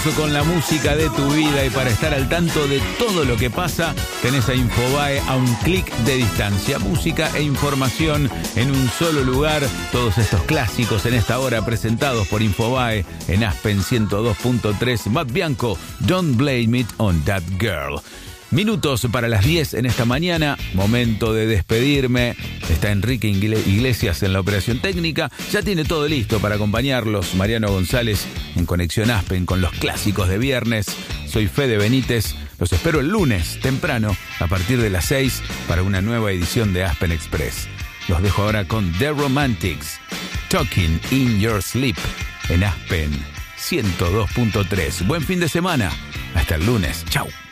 con la música de tu vida, y para estar al tanto de todo lo que pasa, tenés a Infobae a un clic de distancia. Música e información en un solo lugar. Todos estos clásicos en esta hora presentados por Infobae en Aspen 102.3. Matt Bianco, Don't Blame It on That Girl. Minutos para las 10 en esta mañana, momento de despedirme. Está Enrique Iglesias en la operación técnica. Ya tiene todo listo para acompañarlos. Mariano González en Conexión Aspen con los clásicos de viernes. Soy Fede Benítez. Los espero el lunes temprano a partir de las 6 para una nueva edición de Aspen Express. Los dejo ahora con The Romantics, Talking in Your Sleep en Aspen 102.3. Buen fin de semana. Hasta el lunes. Chau.